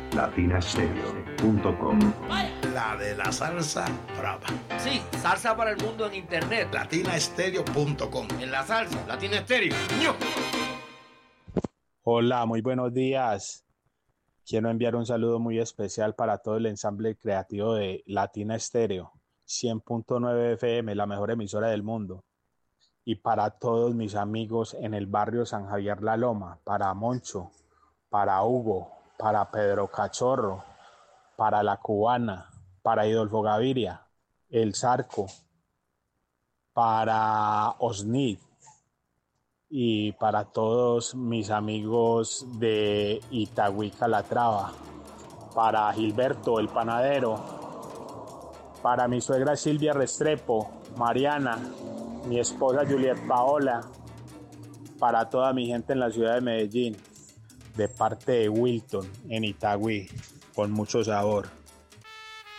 latinastereo.com. La de la salsa brava. Sí, salsa para el mundo en internet. latinastereo.com. En la salsa, Latina Estéreo. ¡Ño! Hola, muy buenos días. Quiero enviar un saludo muy especial para todo el ensamble creativo de Latina Estéreo, 100.9 FM, la mejor emisora del mundo. Y para todos mis amigos en el barrio San Javier La Loma, para Moncho, para Hugo, para Pedro Cachorro, para La Cubana, para Hidolfo Gaviria, El Zarco, para Osnid y para todos mis amigos de Itagüí Calatrava, para Gilberto el panadero, para mi suegra Silvia Restrepo, Mariana, mi esposa Juliet Paola, para toda mi gente en la ciudad de Medellín, de parte de Wilton en Itagüí, con mucho sabor.